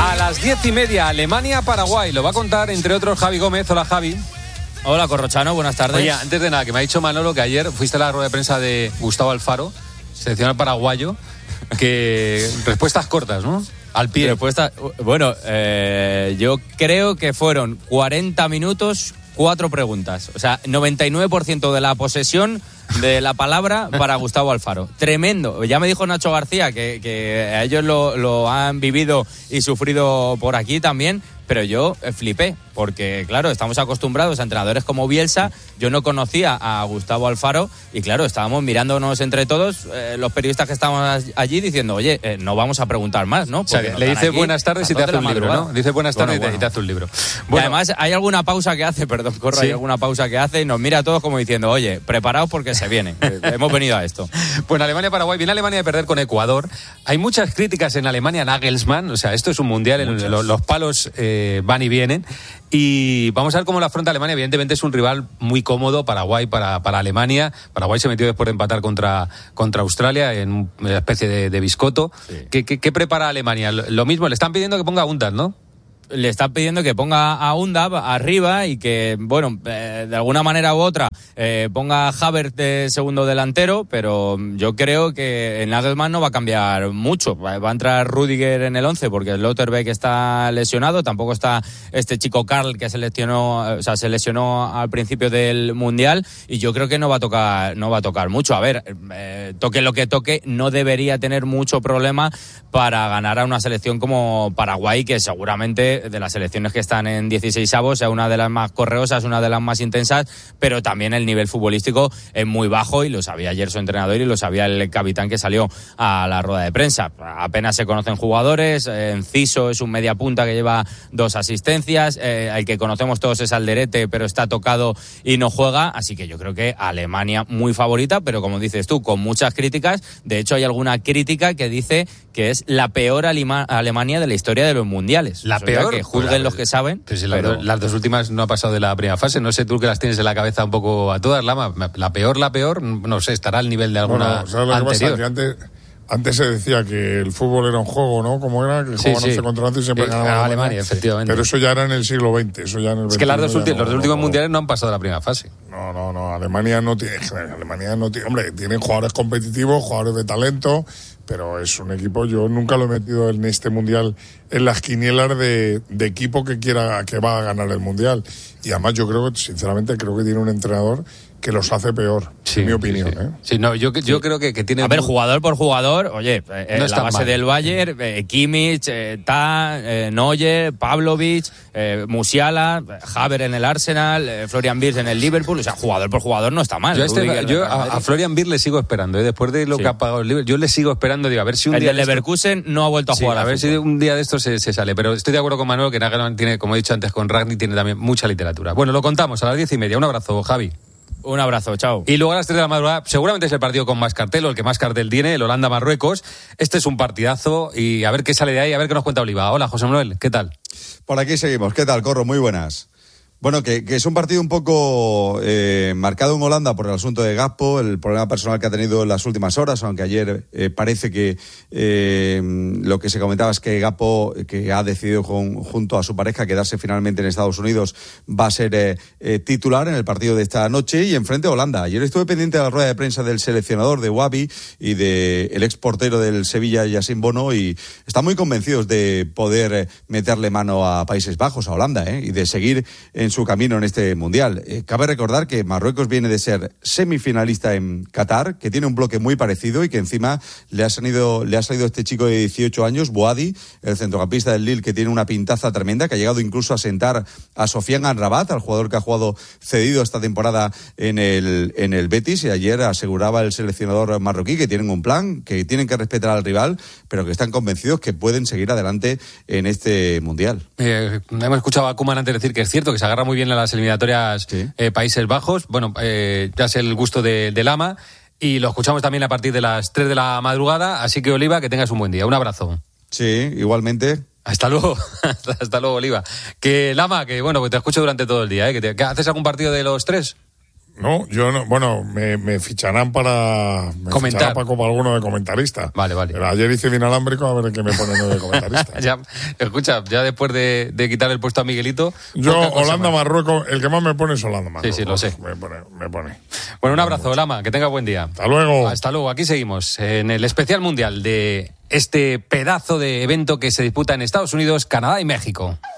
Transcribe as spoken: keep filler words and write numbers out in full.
A las diez y media, Alemania-Paraguay. Lo va a contar, entre otros, Javi Gómez. Hola, Javi. Hola, Corrochano, buenas tardes. Oye, antes de nada, que me ha dicho Manolo que ayer fuiste a la rueda de prensa de Gustavo Alfaro, seleccionador paraguayo, que respuestas cortas, ¿no? Al pie. Respuesta, bueno, eh, yo creo que fueron cuarenta minutos, cuatro preguntas. O sea, noventa y nueve por ciento de la posesión de la palabra para Gustavo Alfaro. Tremendo. Ya me dijo Nacho García que, que ellos lo, lo han vivido y sufrido por aquí también, pero yo flipé, porque claro, estamos acostumbrados a entrenadores como Bielsa. Yo no conocía a Gustavo Alfaro y claro, estábamos mirándonos entre todos, eh, los periodistas que estábamos allí, diciendo, oye, eh, no vamos a preguntar más, ¿no? O sea, le dice buenas tardes y te hace un libro, ¿no? Dice buenas tardes bueno, bueno. y te hace un libro. Bueno. Y además hay alguna pausa que hace, perdón, Corro, ¿sí? Hay alguna pausa que hace y nos mira a todos como diciendo, oye, preparaos porque se viene. Hemos venido a esto. Bueno, Alemania-Paraguay. Viene Alemania de perder con Ecuador. Hay muchas críticas en Alemania a Nagelsmann. O sea, esto es un mundial, en los, los palos eh, van y vienen. Y vamos a ver cómo la afronta Alemania. Evidentemente es un rival muy cómodo, Paraguay para, para Alemania. Paraguay se metió después de empatar contra, contra Australia en una especie de, de biscoto. Sí. ¿Qué, qué, ¿Qué prepara Alemania? Lo mismo, le están pidiendo que ponga Undav, ¿no? Le están pidiendo que ponga a Undav arriba y que, bueno, eh, de alguna manera u otra eh, ponga a Havertz de segundo delantero, pero yo creo que en Nagelsmann no va a cambiar mucho. Va a entrar Rüdiger en el once porque Schlotterbeck está lesionado, tampoco está este chico Karl que se lesionó, o sea, se lesionó al principio del Mundial y yo creo que no va a tocar, no va a tocar mucho. A ver, eh, toque lo que toque, no debería tener mucho problema para ganar a una selección como Paraguay, que seguramente de las selecciones que están en dieciseisavos sea una de las más correosas, una de las más intensas, pero también el nivel futbolístico es muy bajo y lo sabía ayer su entrenador y lo sabía el capitán que salió a la rueda de prensa. Apenas se conocen jugadores, Enciso es un media punta que lleva dos asistencias, eh, el que conocemos todos es Alderete, pero está tocado y no juega, así que yo creo que Alemania muy favorita, pero como dices tú, con muchas críticas. De hecho hay alguna crítica que dice que es la peor Alima- Alemania de la historia de los mundiales. La o sea, peor, que juzguen pues la, los que saben. Pues si pero... las, las dos últimas no ha pasado de la primera fase. No sé tú que las tienes en la cabeza un poco a todas, Lama. La peor, la peor, no sé, estará al nivel de alguna bueno, lo anterior. Que pasa, que antes, antes se decía que el fútbol era un juego, ¿no? Como era, que el juego sí, no sí. se controlaba y siempre sí, ganaba Alemania, Alemania, efectivamente. Pero eso ya era en el siglo veinte. Eso ya en el es que las dos últimos, no, los últimos no, mundiales no han pasado de la primera fase. No, no, no. Alemania no tiene, Alemania no tiene, hombre, tienen jugadores competitivos, jugadores de talento, pero es un equipo, yo nunca lo he metido en este mundial en las quinielas de, de equipo que quiera, que va a ganar el mundial. Y además yo creo que, sinceramente, creo que tiene un entrenador que los hace peor, sí, en mi opinión. Sí, sí. ¿eh? sí no, yo, yo sí. creo que, que tiene... A ver, jugador por jugador, oye, eh, no la base mal. Del Bayern, eh, Kimmich, eh, Ta, eh, Neuer, Pavlovic, eh, Musiala, Havertz en el Arsenal, eh, Florian Wirtz en el Liverpool, o sea, jugador por jugador no está mal. Yo, este, yo a, a Florian Wirtz le sigo esperando, ¿eh? Después de lo sí. que ha pagado el Liverpool, yo le sigo esperando, digo, a ver si un el día... El de Leverkusen esto... no ha vuelto a jugar sí, a, a ver fútbol. si un día de esto se, se sale, pero estoy de acuerdo con Manuel que Nagelsmann tiene, como he dicho antes con Ragni, tiene también mucha literatura. Bueno, lo contamos a las diez y media. Un abrazo, Javi. Un abrazo, chao. Y luego a las tres de la madrugada, seguramente es el partido con más cartel, o el que más cartel tiene, el Holanda-Marruecos. Este es un partidazo y a ver qué sale de ahí, a ver qué nos cuenta Oliva. Hola, José Manuel, ¿qué tal? Por aquí seguimos. ¿Qué tal, Corro? Muy buenas. Bueno, que, que es un partido un poco eh, marcado en Holanda por el asunto de Gakpo, el problema personal que ha tenido en las últimas horas, aunque ayer eh, parece que eh, lo que se comentaba es que Gakpo, que ha decidido con, junto a su pareja quedarse finalmente en Estados Unidos, va a ser eh, eh, titular en el partido de esta noche y enfrente a Holanda. Ayer estuve pendiente de la rueda de prensa del seleccionador de Wabi y del ex portero del Sevilla, Yassine Bono, y están muy convencidos de poder eh, meterle mano a Países Bajos, a Holanda, eh, y de seguir en su camino en este mundial. Eh, cabe recordar que Marruecos viene de ser semifinalista en Qatar, que tiene un bloque muy parecido y que encima le ha salido, le ha salido este chico de dieciocho años, Bouhaddi, el centrocampista del Lille, que tiene una pintaza tremenda, que ha llegado incluso a sentar a Sofiane Amrabat, al jugador que ha jugado cedido esta temporada en el, en el Betis, y ayer aseguraba el seleccionador marroquí que tienen un plan, que tienen que respetar al rival, pero que están convencidos que pueden seguir adelante en este mundial. Eh, hemos escuchado a Koeman antes decir que es cierto que se agarra muy bien a las eliminatorias sí. eh, Países Bajos. Bueno, eh, ya es el gusto de, de Lama y lo escuchamos también a partir de las tres de la madrugada. Así que, Oliva, que tengas un buen día. Un abrazo. Sí, igualmente. Hasta luego, hasta luego, Oliva. Que Lama, que bueno, que te escucho durante todo el día, ¿eh? Que te, que ¿haces algún partido de los tres? No, yo no. Bueno, me, me ficharán para. Me Comentar. ficharán para como alguno de comentarista. Vale, vale. Pero ayer hice inalámbrico a ver qué me ponen de comentarista. ya, escucha, ya después de, de quitar el puesto a Miguelito. Yo, Holanda, Marruecos, el que más me pone es Holanda, Marruecos. Sí, sí, lo sé. Me pone. Me pone. Bueno, un abrazo, Lama, que tenga buen día. Hasta luego. Hasta luego, aquí seguimos en el especial mundial de este pedazo de evento que se disputa en Estados Unidos, Canadá y México.